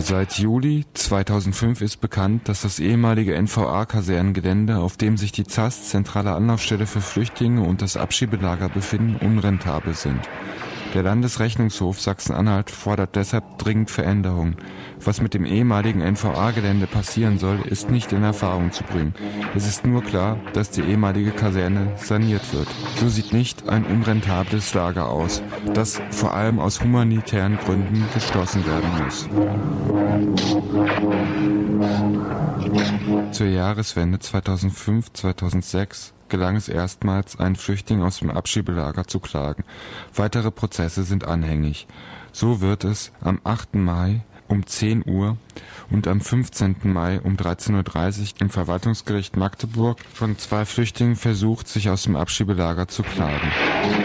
Seit Juli 2005 ist bekannt, dass das ehemalige NVA-Kasernengelände, auf dem sich die ZAST, zentrale Anlaufstelle für Flüchtlinge, und das Abschiebelager befinden, unrentabel sind. Der Landesrechnungshof Sachsen-Anhalt fordert deshalb dringend Veränderungen. Was mit dem ehemaligen NVA-Gelände passieren soll, ist nicht in Erfahrung zu bringen. Es ist nur klar, dass die ehemalige Kaserne saniert wird. So sieht nicht ein unrentables Lager aus, das vor allem aus humanitären Gründen geschlossen werden muss. Zur Jahreswende 2005/2006 gelang es erstmals, einen Flüchtling aus dem Abschiebelager zu klagen. Weitere Prozesse sind anhängig. So wird es am 8. Mai um 10 Uhr und am 15. Mai um 13:30 Uhr im Verwaltungsgericht Magdeburg von 2 Flüchtlingen versucht, sich aus dem Abschiebelager zu klagen.